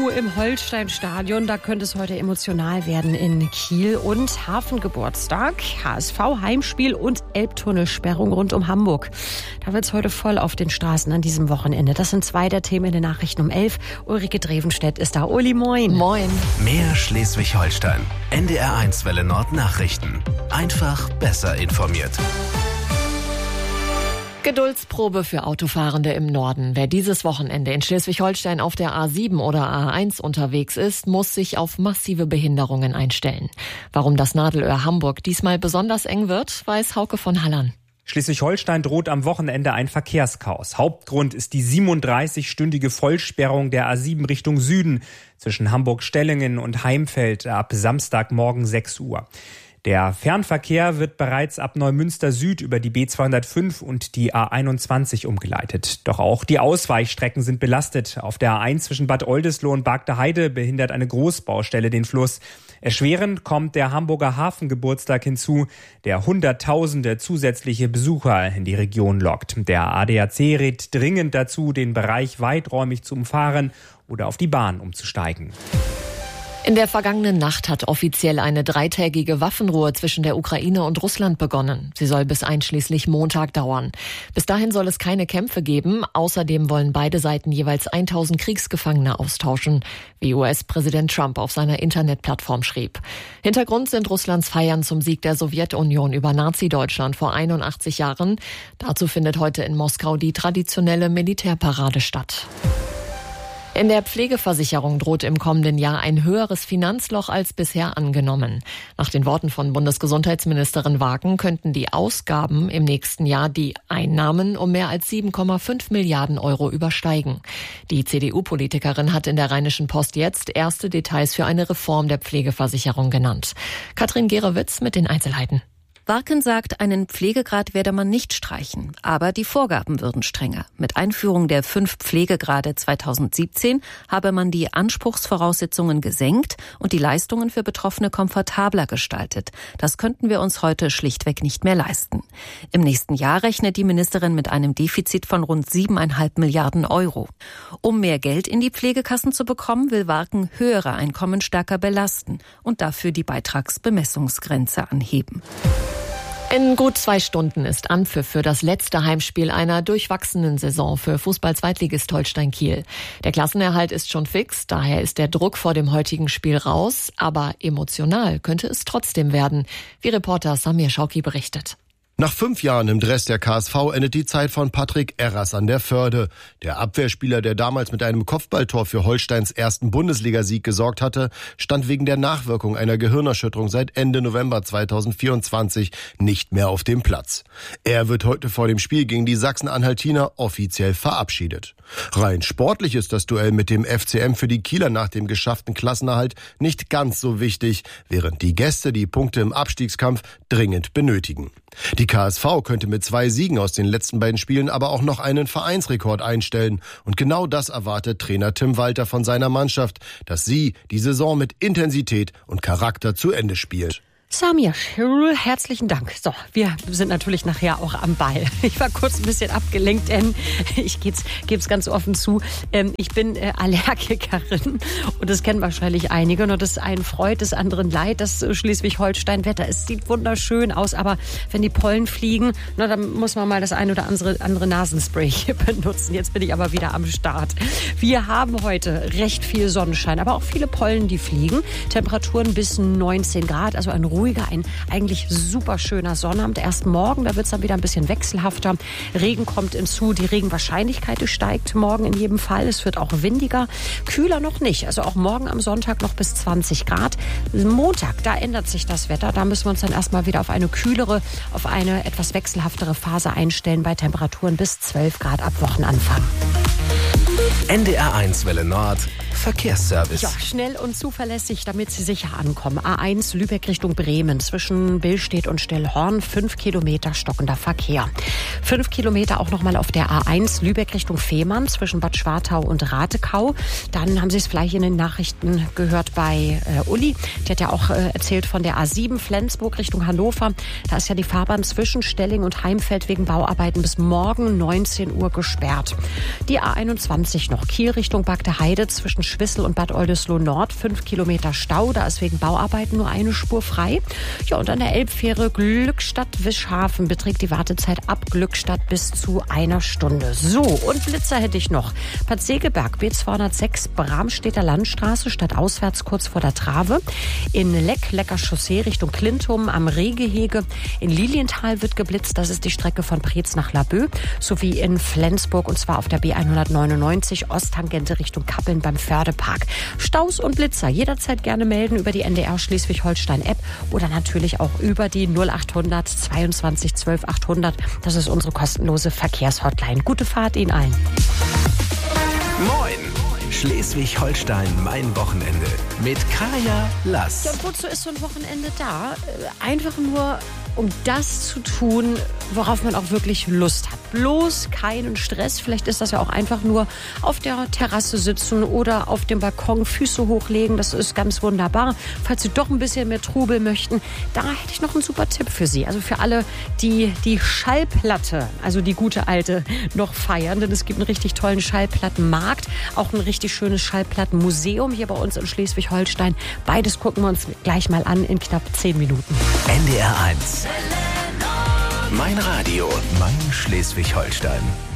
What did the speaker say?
zu im Holstein-Stadion. Da könnte es heute emotional werden in Kiel. Und Hafengeburtstag, HSV-Heimspiel und Elbtunnelsperrung rund um Hamburg. Da wird es heute voll auf den Straßen an diesem Wochenende. Das sind zwei der Themen in den Nachrichten um 11. Ulrike Drevenstedt ist da. Uli, moin. Moin. Mehr Schleswig-Holstein. NDR1 Welle Nord Nachrichten. Einfach besser informiert. Geduldsprobe für Autofahrende im Norden. Wer dieses Wochenende in Schleswig-Holstein auf der A7 oder A1 unterwegs ist, muss sich auf massive Behinderungen einstellen. Warum das Nadelöhr Hamburg diesmal besonders eng wird, weiß Hauke von Hallern. Schleswig-Holstein droht am Wochenende ein Verkehrschaos. Hauptgrund ist die 37-stündige Vollsperrung der A7 Richtung Süden zwischen Hamburg-Stellingen und Heimfeld ab Samstagmorgen 6 Uhr. Der Fernverkehr wird bereits ab Neumünster Süd über die B205 und die A21 umgeleitet. Doch auch die Ausweichstrecken sind belastet. Auf der A1 zwischen Bad Oldesloe und Bargteheide behindert eine Großbaustelle den Fluss. Erschwerend kommt der Hamburger Hafengeburtstag hinzu, der Hunderttausende zusätzliche Besucher in die Region lockt. Der ADAC rät dringend dazu, den Bereich weiträumig zu umfahren oder auf die Bahn umzusteigen. In der vergangenen Nacht hat offiziell eine 3-tägige Waffenruhe zwischen der Ukraine und Russland begonnen. Sie soll bis einschließlich Montag dauern. Bis dahin soll es keine Kämpfe geben. Außerdem wollen beide Seiten jeweils 1000 Kriegsgefangene austauschen, wie US-Präsident Trump auf seiner Internetplattform schrieb. Hintergrund sind Russlands Feiern zum Sieg der Sowjetunion über Nazi-Deutschland vor 81 Jahren. Dazu findet heute in Moskau die traditionelle Militärparade statt. In der Pflegeversicherung droht im kommenden Jahr ein höheres Finanzloch als bisher angenommen. Nach den Worten von Bundesgesundheitsministerin Wagen könnten die Ausgaben im nächsten Jahr die Einnahmen um mehr als 7,5 Milliarden Euro übersteigen. Die CDU-Politikerin hat in der Rheinischen Post jetzt erste Details für eine Reform der Pflegeversicherung genannt. Katrin Gerewitz mit den Einzelheiten. Wagen sagt, einen Pflegegrad werde man nicht streichen, aber die Vorgaben würden strenger. Mit Einführung der 5 Pflegegrade 2017 habe man die Anspruchsvoraussetzungen gesenkt und die Leistungen für Betroffene komfortabler gestaltet. Das könnten wir uns heute schlichtweg nicht mehr leisten. Im nächsten Jahr rechnet die Ministerin mit einem Defizit von rund 7,5 Milliarden Euro. Um mehr Geld in die Pflegekassen zu bekommen, will Wagen höhere Einkommen stärker belasten und dafür die Beitragsbemessungsgrenze anheben. In gut 2 Stunden ist Anpfiff für das letzte Heimspiel einer durchwachsenen Saison für Fußball-Zweitligist Holstein Kiel. Der Klassenerhalt ist schon fix, daher ist der Druck vor dem heutigen Spiel raus. Aber emotional könnte es trotzdem werden, wie Reporter Samir Schauki berichtet. Nach 5 Jahren im Dress der KSV endet die Zeit von Patrick Erras an der Förde. Der Abwehrspieler, der damals mit einem Kopfballtor für Holsteins ersten Bundesligasieg gesorgt hatte, stand wegen der Nachwirkung einer Gehirnerschütterung seit Ende November 2024 nicht mehr auf dem Platz. Er wird heute vor dem Spiel gegen die Sachsen-Anhaltiner offiziell verabschiedet. Rein sportlich ist das Duell mit dem FCM für die Kieler nach dem geschafften Klassenerhalt nicht ganz so wichtig, während die Gäste die Punkte im Abstiegskampf dringend benötigen. Die KSV könnte mit 2 Siegen aus den letzten beiden Spielen aber auch noch einen Vereinsrekord einstellen. Und genau das erwartet Trainer Tim Walter von seiner Mannschaft, dass sie die Saison mit Intensität und Charakter zu Ende spielt. Samir, herzlichen Dank. So, wir sind natürlich nachher auch am Ball. Ich war kurz ein bisschen abgelenkt, denn ich gebe es ganz offen zu. Ich bin Allergikerin und das kennen wahrscheinlich einige. Und das einen freut, das anderen leid, das Schleswig-Holstein-Wetter. Es sieht wunderschön aus, aber wenn die Pollen fliegen, dann muss man mal das ein oder andere Nasenspray hier benutzen. Jetzt bin ich aber wieder am Start. Wir haben heute recht viel Sonnenschein, aber auch viele Pollen, die fliegen. Temperaturen bis 19 Grad, also ein ruhiger, ein eigentlich super schöner Sonnabend. Erst morgen, da wird es dann wieder ein bisschen wechselhafter. Regen kommt hinzu, die Regenwahrscheinlichkeit steigt morgen in jedem Fall. Es wird auch windiger, kühler noch nicht. Also auch morgen am Sonntag noch bis 20 Grad. Montag, da ändert sich das Wetter. Da müssen wir uns dann erstmal wieder auf eine kühlere, auf eine etwas wechselhaftere Phase einstellen bei Temperaturen bis 12 Grad ab Wochenanfang. NDR1 Welle Nord Verkehrsservice. Ja, schnell und zuverlässig, damit Sie sicher ankommen. A1 Lübeck Richtung Bremen zwischen Billstedt und Stellhorn, 5 Kilometer stockender Verkehr. 5 Kilometer auch nochmal auf der A1 Lübeck Richtung Fehmarn zwischen Bad Schwartau und Ratekau. Dann haben Sie es vielleicht in den Nachrichten gehört bei Uli. Die hat ja auch erzählt von der A7 Flensburg Richtung Hannover. Da ist ja die Fahrbahn zwischen Stelling und Heimfeld wegen Bauarbeiten bis morgen 19 Uhr gesperrt. Die A21 noch Kiel Richtung Bargteheide zwischen Schwissel und Bad Oldesloe Nord 5 Kilometer Stau. Da ist wegen Bauarbeiten nur eine Spur frei. Ja, und an der Elbfähre Glückstadt-Wischhafen beträgt die Wartezeit ab Glückstadt bis zu 1 Stunde. So, und Blitzer hätte ich noch. Bad Segeberg, B206, Bramstedter Landstraße, stadtauswärts kurz vor der Trave. In Lecker Chaussee Richtung Klintum am Rehgehege. In Lilienthal wird geblitzt. Das ist die Strecke von Preetz nach Laboe. Sowie in Flensburg, und zwar auf der B199 Osttangente Richtung Kappeln beim Fördepark. Staus und Blitzer jederzeit gerne melden über die NDR Schleswig-Holstein-App oder natürlich auch über die 0800 22 12 800. Das ist unsere kostenlose Verkehrshotline. Gute Fahrt Ihnen allen. Moin! Schleswig-Holstein, mein Wochenende. Mit Kaya Lass. Ja, und wozu ist so ein Wochenende da? Einfach nur, um das zu tun, worauf man auch wirklich Lust hat. Bloß keinen Stress. Vielleicht ist das ja auch einfach nur auf der Terrasse sitzen oder auf dem Balkon Füße hochlegen. Das ist ganz wunderbar. Falls Sie doch ein bisschen mehr Trubel möchten, da hätte ich noch einen super Tipp für Sie. Also für alle, die die Schallplatte, also die gute alte, noch feiern. Denn es gibt einen richtig tollen Schallplattenmarkt. Auch ein richtig schönes Schallplattenmuseum hier bei uns in Schleswig-Holstein. Beides gucken wir uns gleich mal an in knapp 10 Minuten. NDR 1. Mein Radio, mein Schleswig-Holstein.